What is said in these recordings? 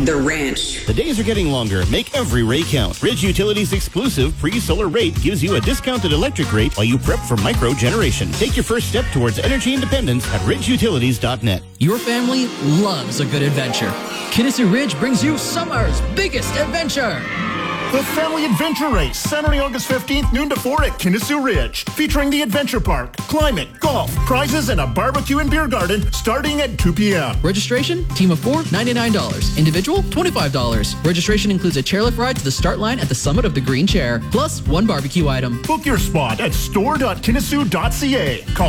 The Ranch. The days are getting longer. Make every ray count. Ridge Utilities' exclusive pre-solar rate gives you a discounted electric rate while you prep for micro generation. Take your first step towards energy independence at ridgeutilities.net. Your family loves a good adventure. Kinnison Ridge brings you summer's biggest adventure. The Family Adventure Race, Saturday, August 15th, noon to 4 at Kinnison Ridge. Featuring the Adventure Park, climate, golf, prizes, and a barbecue and beer garden starting at 2 p.m. Registration, team of 4, $99. Individual, $25. Registration includes a chairlift ride to the start line at the summit of the Green Chair, plus one barbecue item. Book your spot at store.kinnison.ca. Call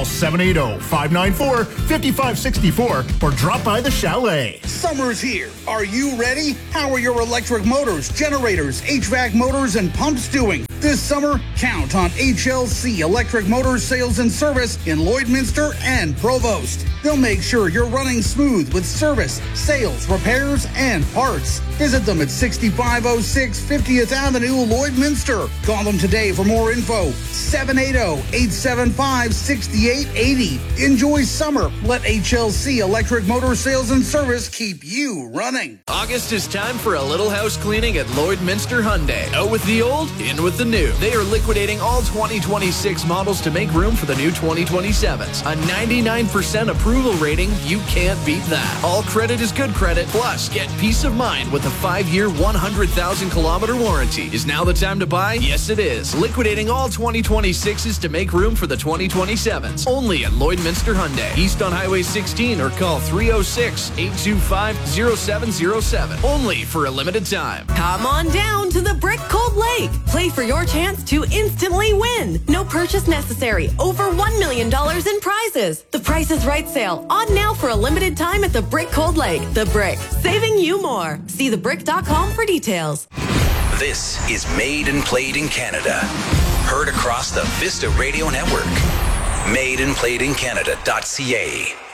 780-594-5564 or drop by the chalet. Summer's here. Are you ready? How are your electric motors, generators, HVAC motors, and pumps doing? This summer, count on HLC Electric Motors Sales and Service in Lloydminster and Provost. They'll make sure you're running smooth with service, sales, repairs, and parts. Visit them at 6506 50th Avenue, Lloydminster. Call them today for more info. 780-875-6880. Enjoy summer. Let HLC Electric Motor Sales and Service keep you running. August is time for a little house cleaning at Lloydminster Hyundai. Out with the old, in with the new. They are liquidating all 2026 models to make room for the new 2027s. A 99% approval rating, you can't beat that. All credit is good credit, plus get peace of mind with a 5-year, 100,000-kilometer warranty. Is now the time to buy? Yes, it is. Liquidating all 2026s to make room for the 2027s. Only at Lloydminster Hyundai. East on Highway 16 or call 306-825-0707. Only for a limited time. Come on down to the Brick Cold Lake. Play for your chance to instantly win. No purchase necessary. Over $1 million in prizes. The Price is Right sale on now for a limited time at the Brick Cold Lake. The Brick, saving you more. See thebrick.com for details. This is Made and Played in Canada. Heard across the Vista Radio Network. MadeandPlayedInCanada.ca.